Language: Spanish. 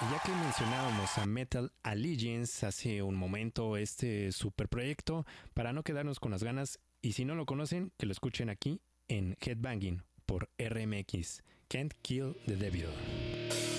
Y ya que mencionábamos a Metal Allegiance hace un momento, este super proyecto, para no quedarnos con las ganas, y si no lo conocen, que lo escuchen aquí en Headbanging por RMX, Can't Kill the Devil.